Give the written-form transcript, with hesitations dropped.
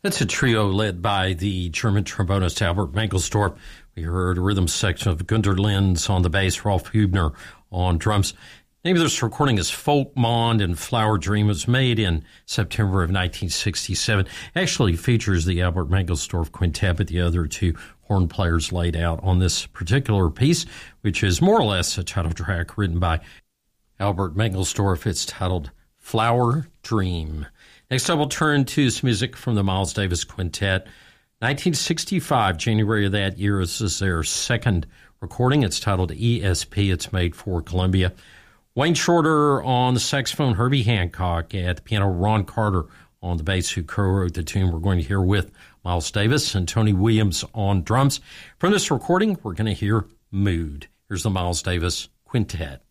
That's a trio led by the German trombonist Albert Mangelsdorf. We heard a rhythm section of Günter Linz on the bass, Rolf Hübner on drums. The name of this recording is Folkmond, and Flower Dream was made in September of 1967. Actually features the Albert Mangelsdorf Quintet, but the other two horn players laid out on this particular piece, which is more or less a title track written by Albert Mangelsdorf. It's titled Flower Dream. Next up, we'll turn to some music from the Miles Davis Quintet. 1965, January of that year, this is their second recording. It's titled ESP. It's made for Columbia. Wayne Shorter on the saxophone, Herbie Hancock at the piano, Ron Carter on the bass, who co-wrote the tune we're going to hear with Miles Davis, and Tony Williams on drums. From this recording, we're going to hear Mood. Here's the Miles Davis Quintet.